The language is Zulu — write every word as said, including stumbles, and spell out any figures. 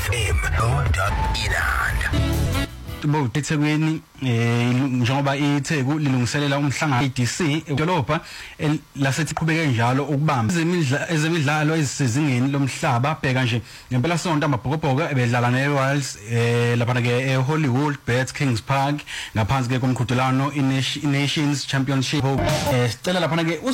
F M Inand. Bo eThekwini eh njengoba iTheku lilungiselela umhlangano I D C edolobha lasethi njalo ukubamba ezemidlalo ezisezingeni lomhlaba bheka nje ngempela sonto amabhokobhoko ebedlala neWales eh lapha ke eHollywood Bet Kings Park ngaphansi ke komqhudelano iNations Championship eh sicela lapha ke